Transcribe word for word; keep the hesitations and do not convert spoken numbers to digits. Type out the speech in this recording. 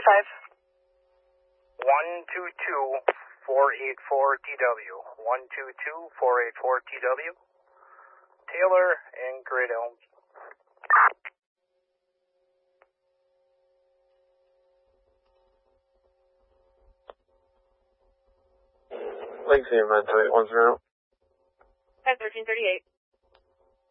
five. one two two, four eight four T W. one two two, four eight four T W. Taylor and Great Elms. Lakes nine two eight one zero. At thirteen thirty-eight.